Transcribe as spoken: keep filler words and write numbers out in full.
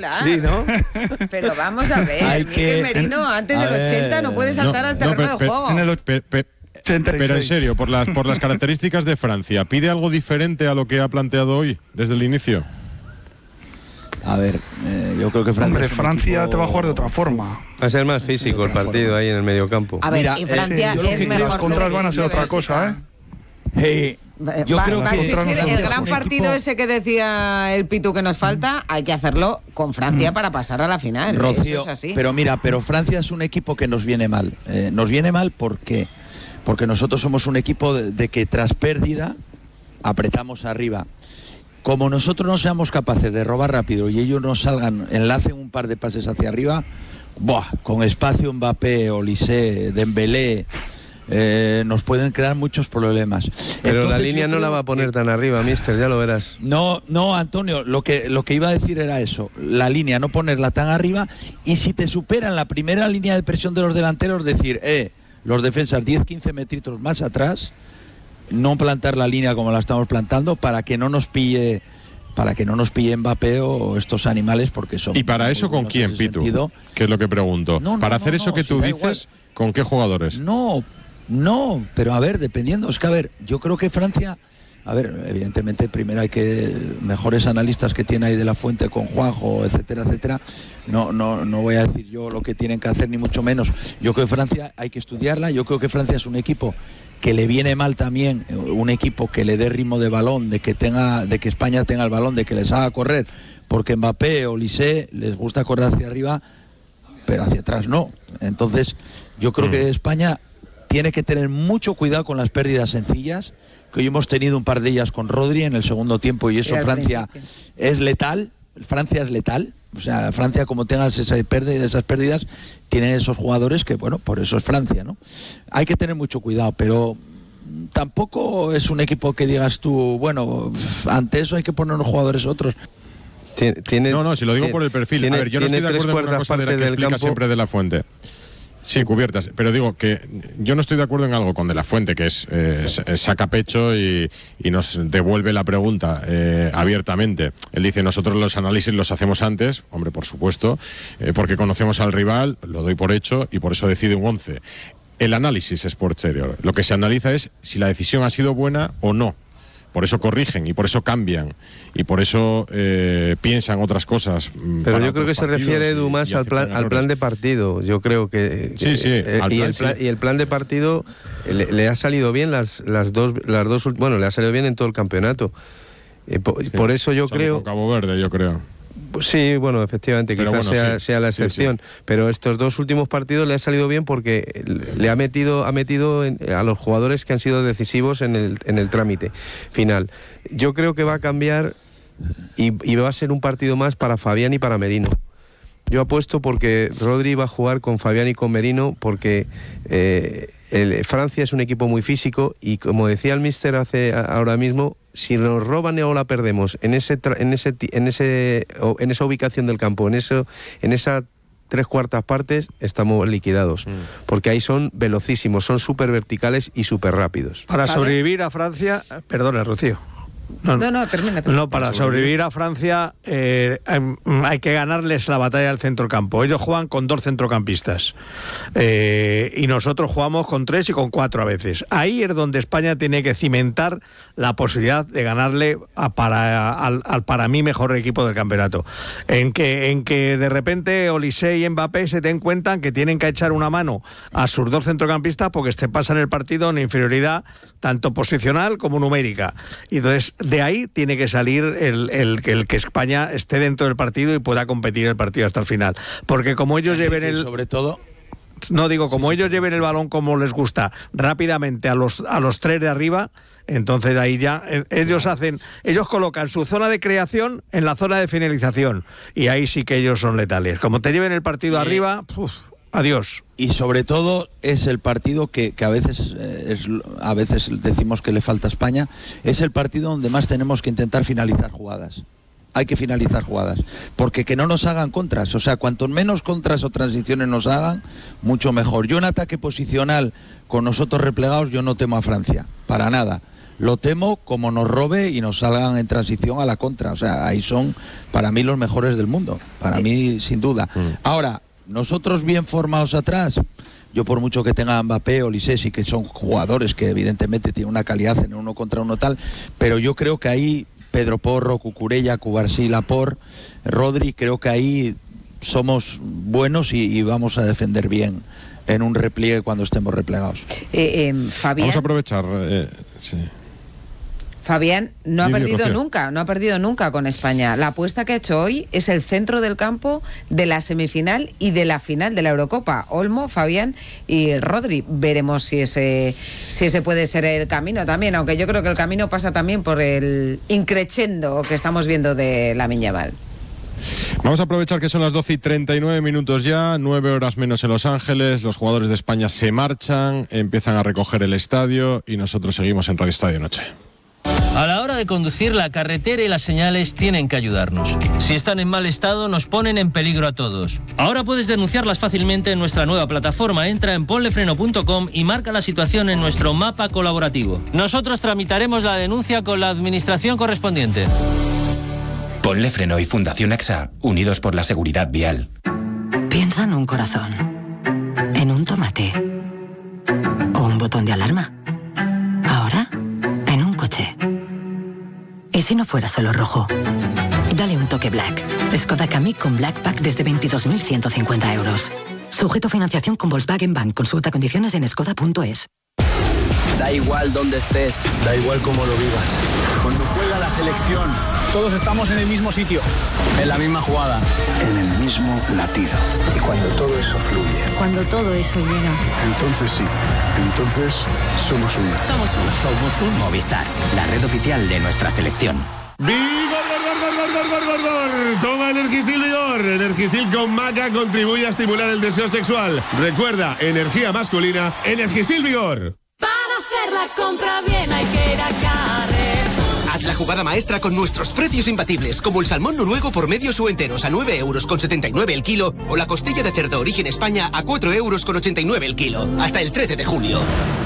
hablar. Sí, ¿no? Pero vamos a ver, Hay Mikel que- Merino antes del ver, ochenta no puede saltar no, al no, terreno pe- de pe- juego. en el pe- pe- Pero en serio, por las, por las características de Francia, ¿pide algo diferente a lo que ha planteado hoy desde el inicio? A ver, eh, yo creo que Francia. Hombre, es un Francia equipo- te va a jugar de otra forma. Va a ser más físico el partido ahí en el mediocampo. A ver, Mira, y eh, Francia yo lo es que- mejor. Las contras van a ser otra cosa, ¿eh? Hey, yo va, creo va a que exigir Francia el es gran un partido equipo- ese que decía el Pitu que nos falta, hay que hacerlo con Francia para pasar a la final. Rocío, Eso es así. pero mira, pero Francia es un equipo que nos viene mal. Eh, nos viene mal porque, porque nosotros somos un equipo de, de que tras pérdida apretamos arriba. Como nosotros no seamos capaces de robar rápido y ellos nos salgan, enlacen un par de pases hacia arriba, ¡buah! Con espacio Mbappé, Olise, Dembélé, eh, nos pueden crear muchos problemas. Pero Entonces, la yo línea no la creo va a poner que- tan arriba, mister, ya lo verás. No, no, Antonio, lo que, lo que iba a decir era eso, la línea, no ponerla tan arriba, y si te superan la primera línea de presión de los delanteros, decir, eh, los defensas diez quince metritos más atrás, no plantar la línea como la estamos plantando para que no nos pille para que no nos pille Mbappé o estos animales, porque son ¿Y para muy eso con buenos en quién, ese Pitu? sentido. Que es lo que pregunto. No, no, para no, hacer no, eso que si tú da dices, igual. ¿con qué jugadores? No, no, pero a ver, dependiendo, es que a ver, yo creo que Francia, a ver, evidentemente primero hay que, mejores analistas que tiene ahí de la Fuente con Juanjo, etcétera, etcétera, no, no, no voy a decir yo lo que tienen que hacer ni mucho menos. Yo creo que Francia hay que estudiarla, yo creo que Francia es un equipo que le viene mal también, un equipo que le dé ritmo de balón, de que tenga, de que España tenga el balón, de que les haga correr, porque Mbappé o Olise les gusta correr hacia arriba, pero hacia atrás no. Entonces, yo creo Mm. que España tiene que tener mucho cuidado con las pérdidas sencillas, que hoy hemos tenido un par de ellas con Rodri en el segundo tiempo y eso Sí, al Francia principio. es letal, Francia es letal, o sea, Francia como tengas esa pérdida, esas pérdidas, tiene esos jugadores que, bueno, por eso es Francia, ¿no? Hay que tener mucho cuidado, pero tampoco es un equipo que digas tú, bueno, ante eso hay que poner unos jugadores otros. Tiene, tiene- No, no, si lo digo tiene- por el perfil. tiene- a ver, yo no tiene estoy de tres acuerdo en una cuartas cosa de la partes que del explica campo. siempre De La Fuente. Sí, cubiertas. Pero digo que yo no estoy de acuerdo en algo con De La Fuente, que es, eh, es- saca pecho y, y nos devuelve la pregunta eh, abiertamente. Él dice, nosotros los análisis los hacemos antes, hombre, por supuesto, eh, porque conocemos al rival, lo doy por hecho y por eso decide un once. El análisis es posterior. Lo que se analiza es si la decisión ha sido buena o no. Por eso corrigen y por eso cambian y por eso eh, piensan otras cosas. mm, Pero para yo creo que otros se refiere, partidos Edu, y- más y al plan, aceptan al plan errores. de partido. Yo creo que... Sí, sí, eh, al y, plan, el plan, sí. y el plan de partido le, le ha salido bien las, las dos... Las dos ult- bueno, le ha salido bien en todo el campeonato. Eh, po- Sí, por eso yo salvo creo... con Cabo Verde, yo creo. Pues sí, bueno, efectivamente, Pero quizás bueno, sea, sí. sea la Sí, sí. excepción. Pero estos dos últimos partidos le ha salido bien porque le ha metido, ha metido en- a los jugadores que han sido decisivos en el, en el trámite final. Yo creo que va a cambiar y, y va a ser un partido más para Fabián y para Merino. Yo apuesto porque Rodri va a jugar con Fabián y con Merino porque eh, el- Francia es un equipo muy físico y como decía el míster hace a- ahora mismo, si nos roban o la perdemos en ese tra- en ese ti- en ese o- en esa ubicación del campo, en eso en esa tres cuartas partes estamos liquidados, porque ahí son velocísimos, son súper verticales y súper rápidos. Para Vale. sobrevivir a Francia, perdona, Rocío. No, No, no, termina. termina. No, para sobrevivir a Francia eh, hay, hay que ganarles la batalla del centrocampo. Ellos juegan con dos centrocampistas eh, y nosotros jugamos con tres y con cuatro a veces. Ahí es donde España tiene que cimentar la posibilidad de ganarle a para, al, al para mí mejor equipo del campeonato. En que, en que de repente Olise y Mbappé se den cuenta que tienen que echar una mano a sus dos centrocampistas porque se pasan el partido en inferioridad tanto posicional como numérica. Y entonces de ahí tiene que salir el, el, el que España esté dentro del partido y pueda competir el partido hasta el final. Porque como ellos lleven el... Sobre todo... No digo, como ellos lleven el balón como les gusta rápidamente a los, a los tres de arriba, entonces ahí ya eh, ellos hacen, ellos colocan su zona de creación en la zona de finalización y ahí sí que ellos son letales. Como te lleven el partido Y- arriba, uf, adiós. Y sobre todo es el partido que, que a veces eh, es, a veces decimos que le falta a España, es el partido donde más tenemos que intentar finalizar jugadas. Hay que finalizar jugadas, porque que no nos hagan contras, o sea, cuanto menos contras o transiciones nos hagan, mucho mejor. Yo en ataque posicional con nosotros replegados, yo no temo a Francia, para nada. Lo temo como nos robe y nos salgan en transición a la contra. O sea, ahí son para mí los mejores del mundo. Para mí, sin duda. Ahora, nosotros bien formados atrás, yo por mucho que tenga Mbappé o Lisesi, que son jugadores que evidentemente tienen una calidad en uno contra uno tal, pero yo creo que ahí Pedro Porro, Cucurella, Cubarsí, Laporte, Rodri, creo que ahí somos buenos y, y vamos a defender bien en un repliegue cuando estemos replegados. Eh, eh, Fabián. Vamos a aprovechar. Eh, sí. Fabián no ha Dime, perdido Rocío. nunca, no ha perdido nunca con España. La apuesta que ha hecho hoy es el centro del campo de la semifinal y de la final de la Eurocopa. Olmo, Fabián y Rodri. Veremos si ese, si ese puede ser el camino también, aunque yo creo que el camino pasa también por el increchendo que estamos viendo de Lamine Yamal. Vamos a aprovechar que son las doce y treinta y nueve minutos ya, nueve horas menos en Los Ángeles. Los jugadores de España se marchan, empiezan a recoger el estadio y nosotros seguimos en Radio Estadio Noche. A la hora de conducir, la carretera y las señales tienen que ayudarnos. Si están en mal estado, nos ponen en peligro a todos. Ahora puedes denunciarlas fácilmente en nuestra nueva plataforma. Entra en ponlefreno punto com y marca la situación en nuestro mapa colaborativo. Nosotros tramitaremos la denuncia con la administración correspondiente. Ponle Freno y Fundación AXA, unidos por la seguridad vial. Piensa en un corazón, en un tomate o un botón de alarma. Ahora, en un coche. ¿Y si no fuera solo rojo? Dale un toque Black. Skoda Kamiq con Black Pack desde veintidós mil ciento cincuenta euros. Sujeto a financiación con Volkswagen Bank. Consulta condiciones en skoda punto es. Da igual dónde estés, da igual cómo lo vivas. Cuando juega la selección, todos estamos en el mismo sitio, en la misma jugada, en el mismo latido. Y cuando todo eso fluye, cuando todo eso llega, entonces sí, entonces somos uno. Somos uno. Somos un Movistar, la red oficial de nuestra selección. ¡Vigor, gor, gor, gor, gor, gor, gor, gor! Toma Energisil Vigor. Energisil con maca contribuye a estimular el deseo sexual. Recuerda, energía masculina, Energisil Vigor. Hacer la compra bien hay que ir a Carrefour. Haz la jugada maestra con nuestros precios imbatibles, como el salmón noruego por medios o enteros a nueve euros con setenta y nueve el kilo o la costilla de cerdo origen España a cuatro euros con ochenta y nueve el kilo. Hasta el trece de julio.